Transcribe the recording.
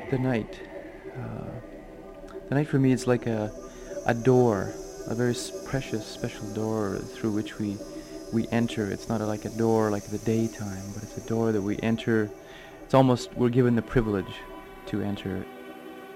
the night. The night for me is like a door, a very precious, special door through which we enter. It's not like a door like the daytime, but it's a door that we enter. It's almost we're given the privilege to enter